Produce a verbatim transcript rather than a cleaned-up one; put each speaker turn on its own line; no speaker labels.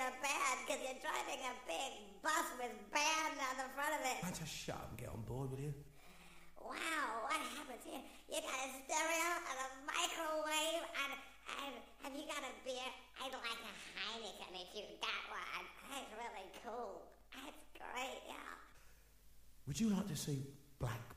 in a band because you're driving a big bus with band on the front of it.
Man, just shut up and get on board, will you?
Wow, what happens here? You got a stereo and a microwave and, and have you got a beer? I'd like a Heineken if you got one. That's really cool. That's great, yeah.
Would you like to see Black